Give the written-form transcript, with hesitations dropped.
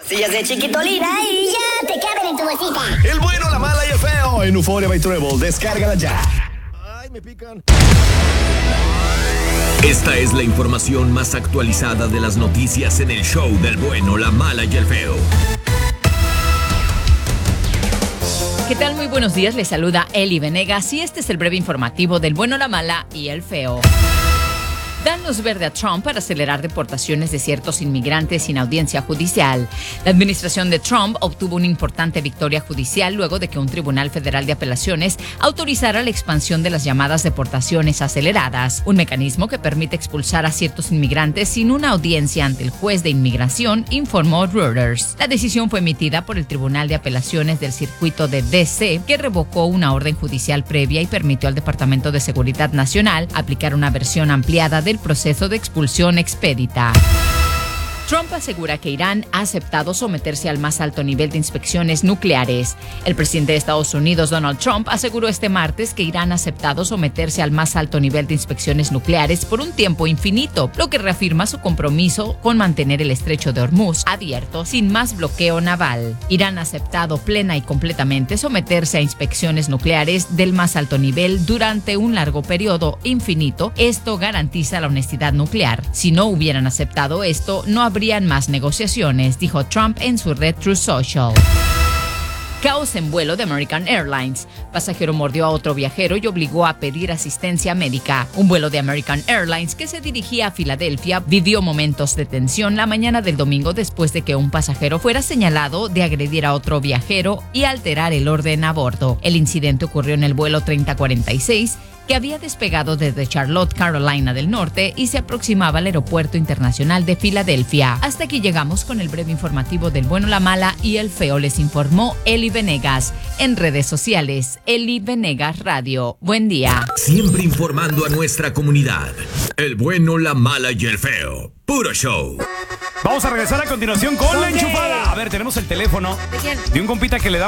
Si ya sé chiquitolina y ya te caben en tu bolsita. El bueno, la mala y el feo en Euphoria by Treble. Descárgala ya. Ay, me pican. Esta es la información más actualizada de las noticias en el show del bueno, la mala y el feo. ¿Qué tal? Muy buenos días, les saluda Eli Venegas y este es el breve informativo del bueno, la mala y el feo. Dan luz verde a Trump para acelerar deportaciones de ciertos inmigrantes sin audiencia judicial. La administración de Trump obtuvo una importante victoria judicial luego de que un tribunal federal de apelaciones autorizara la expansión de las llamadas deportaciones aceleradas, un mecanismo que permite expulsar a ciertos inmigrantes sin una audiencia ante el juez de inmigración, informó Reuters. La decisión fue emitida por el Tribunal de Apelaciones del Circuito de D.C., que revocó una orden judicial previa y permitió al Departamento de Seguridad Nacional aplicar una versión ampliada del proceso de expulsión expedita. Trump asegura que Irán ha aceptado someterse al más alto nivel de inspecciones nucleares. El presidente de Estados Unidos, Donald Trump, aseguró este martes que Irán ha aceptado someterse al más alto nivel de inspecciones nucleares por un tiempo infinito, lo que reafirma su compromiso con mantener el estrecho de Hormuz abierto sin más bloqueo naval. Irán ha aceptado plena y completamente someterse a inspecciones nucleares del más alto nivel durante un largo periodo infinito. Esto garantiza la honestidad nuclear. Si no hubieran aceptado esto, no habrían más negociaciones, dijo Trump en su red Truth Social. Caos en vuelo de American Airlines. Pasajero mordió a otro viajero y obligó a pedir asistencia médica. Un vuelo de American Airlines que se dirigía a Filadelfia vivió momentos de tensión la mañana del domingo después de que un pasajero fuera señalado de agredir a otro viajero y alterar el orden a bordo. El incidente ocurrió en el vuelo 3046, que había despegado desde Charlotte, Carolina del Norte y se aproximaba al Aeropuerto Internacional de Filadelfia. Hasta aquí llegamos con el breve informativo del bueno, la mala y el feo, les informó Eli Venegas. En redes sociales, Eli Venegas Radio. Buen día. Siempre informando a nuestra comunidad. El bueno, la mala y el feo. Puro show. Vamos a regresar a continuación con la enchufada. A ver, tenemos el teléfono ¿De quién? de un compita que le da